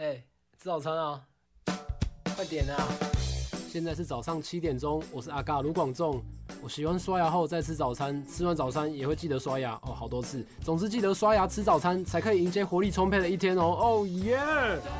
吃早餐啊，快点啊！现在是早上7点钟，我是阿嘎卢广仲。我喜欢刷牙后再吃早餐，吃完早餐也会记得刷牙好多次。总之记得刷牙吃早餐，才可以迎接活力充沛的一天哦。哦耶！